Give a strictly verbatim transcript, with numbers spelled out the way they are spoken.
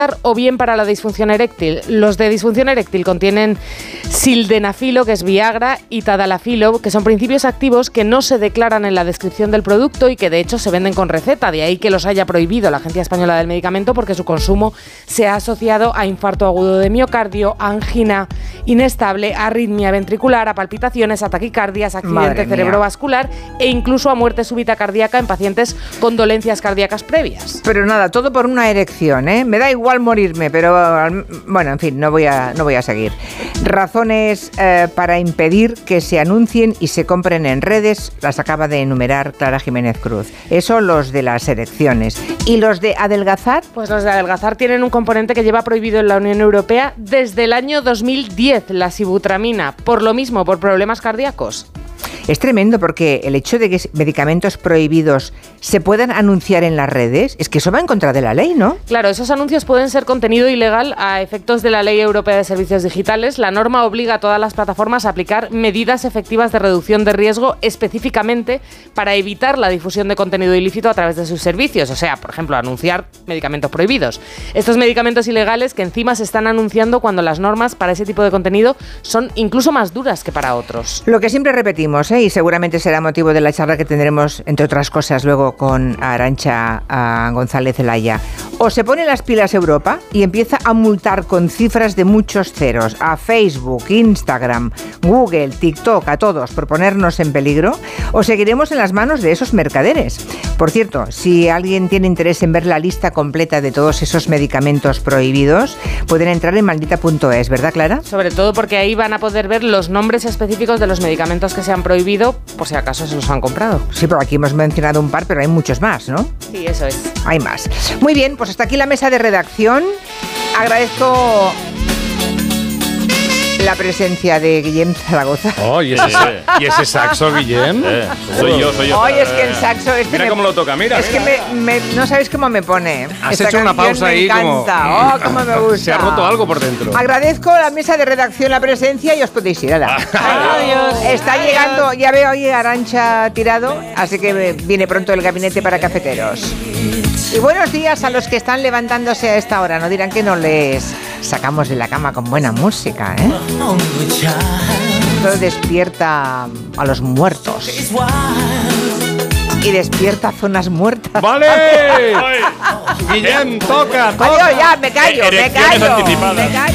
o bien para la disfunción eréctil. Los de disfunción eréctil contienen sildenafilo, que es Viagra, y tadalafilo, que son principios activos que no se declaran en la descripción del producto y que de hecho se venden con receta. De ahí que los haya prohibido la Agencia Española del Medicamento, porque su consumo se ha asociado a infarto agudo de miocardio, a angina inestable, a arritmia ventricular, a palpitaciones, a taquicardias, accidente cerebrovascular e incluso a muerte súbita cardíaca en pacientes con dolencias cardíacas previas. Pero nada, todo por una erección, ¿eh? Me da igual morirme, pero bueno, en fin, no voy a, no voy a seguir. Razones eh, para impedir que se anuncien y se compren en redes, las acaba de enumerar Clara Jiménez Cruz. Eso los de las erecciones. ¿Y los de adelgazar? Pues los de adelgazar tienen un componente que lleva prohibido en la Unión Europea desde el año dos mil diez, la sibutramina, por lo mismo, por problemas cardíacos. Es tremendo porque el hecho de que medicamentos prohibidos se puedan anunciar en las redes, es que eso va en contra de la ley, ¿no? Claro, esos anuncios pueden ser contenido ilegal a efectos de la Ley Europea de Servicios Digitales. La norma obliga a todas las plataformas a aplicar medidas efectivas de reducción de riesgo específicamente para evitar la difusión de contenido ilícito a través de sus servicios. O sea, por ejemplo, anunciar medicamentos prohibidos. Estos medicamentos ilegales que encima se están anunciando cuando las normas para ese tipo de contenido son incluso más duras que para otros. Lo que siempre repetimos, ¿eh? Y seguramente será motivo de la charla que tendremos, entre otras cosas, luego con Arantxa a González Zelaya. O se pone las pilas Europa y empieza a multar con cifras de muchos ceros a Facebook, Instagram, Google, TikTok, a todos por ponernos en peligro, o seguiremos en las manos de esos mercaderes. Por cierto, si alguien tiene interés en ver la lista completa de todos esos medicamentos prohibidos, pueden entrar en maldita punto es, ¿verdad, Clara? Sobre todo porque ahí van a poder ver los nombres específicos de los medicamentos que se han prohibido, por si acaso se los han comprado. Sí, pero aquí hemos mencionado un par, pero hay muchos más, ¿no? Sí, eso es. Hay más. Muy bien, pues hasta aquí la mesa de redacción. Agradezco la presencia de Guillem Zaragoza. Oh, ¿y ese, ¿y ese saxo, Guillem? Eh, soy yo, soy yo. Oye, es que el saxo... Es que mira me, cómo lo toca, mira. Es mira. que me, me, no sabéis cómo me pone. Has Esta hecho una pausa me ahí encanta. como... Oh, cómo me gusta. Se ha roto algo por dentro. Agradezco a la mesa de redacción la presencia y os podéis ir. Ala. Adiós. Está Adiós. llegando, ya veo hoy Arantxa tirado, así que viene pronto el gabinete para cafeteros. Y buenos días a los que están levantándose a esta hora. No dirán que no les sacamos de la cama con buena música, ¿eh? Todo despierta a los muertos. Y despierta zonas muertas. ¡Vale! Guillem, toca, toca. Adiós, ya, me callo, me Erecciones callo. anticipadas. Me callo.